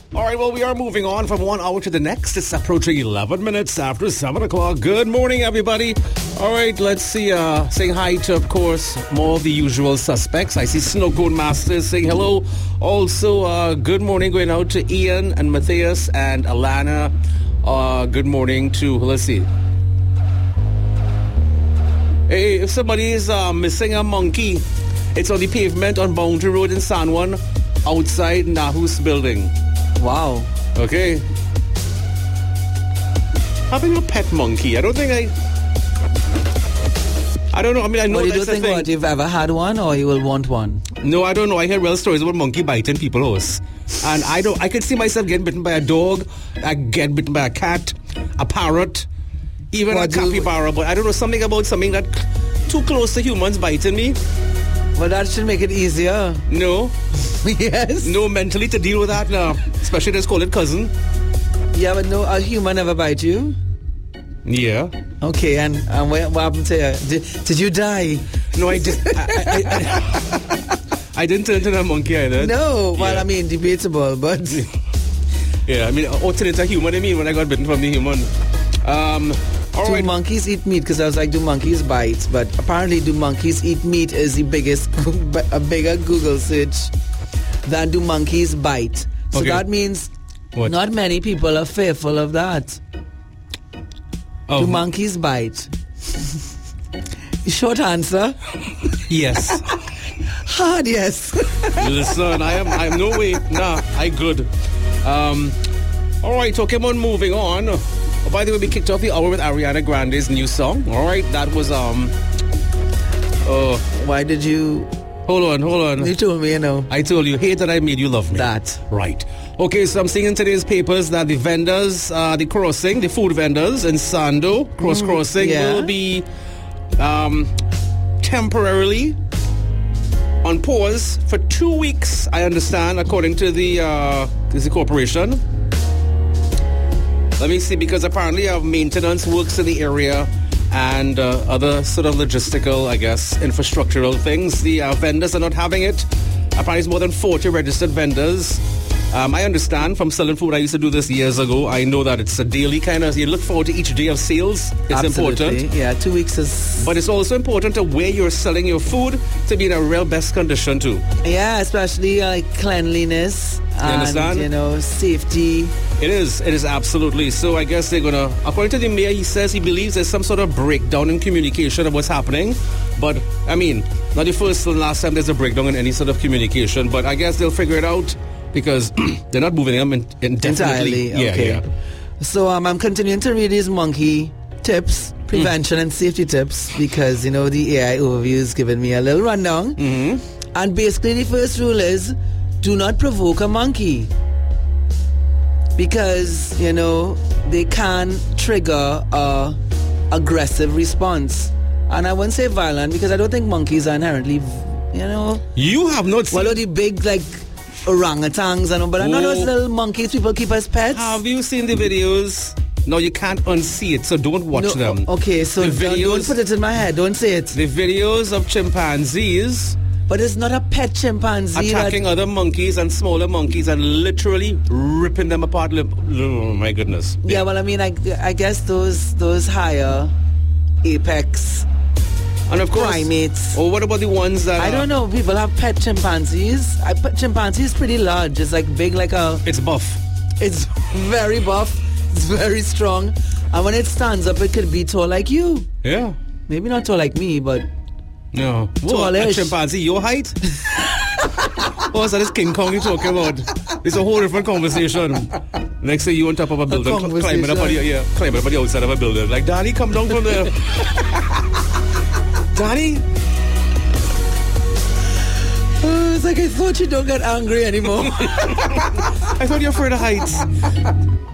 All right, well, we are moving on from 1 hour to the next. It's approaching 11 minutes after 7 o'clock. Good morning, everybody. All right, let's see. Saying hi to, of course, more of the usual suspects. I see Snow Cone Masters saying hello. Also, good morning going out to Ian and Matthias and Alana. Good morning to, let's see. Hey, if somebody is missing a monkey, it's on the pavement on Boundary Road in San Juan, outside Nahu's building. Wow. Okay. Having a pet monkey, I don't know. I mean, I know What, you that's don't think what, you've ever had one or you will want one? No, I don't know. I hear real stories about monkey biting people's house. And I can see myself getting bitten by a dog, I get bitten by a cat, a parrot, even a capybara. But I don't know, something that too close to humans biting me. Well, that should make it easier. No. Yes. No, mentally to deal with that now. Especially let's call it cousin. Yeah, but no, a human never bite you? Yeah. Okay, and what happened to you? Did you die? No, I did. I didn't turn into a monkey either. No, well, yeah. I mean, debatable, but... Yeah, I mean, or turn into a human, when I got bitten from the human. Do monkeys eat meat? Because I was like, do monkeys bite? But apparently, do monkeys eat meat is the biggest, a bigger Google search than do monkeys bite. So that means not many people are fearful of that. Do monkeys bite? Short answer. Yes. Hard yes. Listen, I'm no way. Nah, I good. All right, okay, moving on. By the way, we kicked off the hour with Ariana Grande's new song. All right, that was Why did you? Hold on. You told me, I told you, hate that I made you love me. That. Right. Okay, so I'm seeing in today's papers that the vendors, the food vendors in Sando, crossing, will be temporarily on pause for 2 weeks, I understand, according to the corporation. Let me see, because apparently maintenance works in the area and other sort of logistical, I guess, infrastructural things. The vendors are not having it. Apparently it's more than 40 registered vendors. I understand from selling food. I used to do this years ago. I know that it's a daily kind of, you look forward to each day of sales. It's Absolutely. Important. Yeah, 2 weeks is... But it's also important to where you're selling your food to be in a real best condition too. Yeah, especially cleanliness. You understand? Safety. It is absolutely. So I guess they're going to, according to the mayor, he says he believes there's some sort of breakdown in communication of what's happening. But, I mean, not the first and last time there's a breakdown in any sort of communication. But I guess they'll figure it out because they're not moving them indefinitely. Entirely, okay. Yeah. So I'm continuing to read these monkey tips, prevention and safety tips, because, the AI overview is giving me a little rundown. Mm-hmm. And basically the first rule is, do not provoke a monkey. Because, they can trigger a aggressive response. And I wouldn't say violent because I don't think monkeys are inherently, You have not seen... Well, the big, orangutans, but I know those little monkeys people keep as pets. Have you seen the videos? No, you can't unsee it, so don't watch them. Okay, so don't put it in my head. Don't say it. The videos of chimpanzees... But it's not a pet chimpanzee. Attacking other monkeys and smaller monkeys and literally ripping them apart. Oh, my goodness. Yeah, well, I mean, I guess those higher apex and of course, primates. Or what about the ones that... I don't know. People have pet chimpanzees. Chimpanzee is pretty large. It's big like a... It's buff. It's very buff. It's very strong. And when it stands up, it could be tall like you. Yeah. Maybe not tall like me, but... No. Tallish. A chimpanzee your height? What's that? Is King Kong you're talking about? It's a whole different conversation. Next thing you on top of a building, climbing up on the outside of a building. Like, Daddy, come down from there. Daddy? It's like I thought you don't get angry anymore. I thought you're afraid of heights.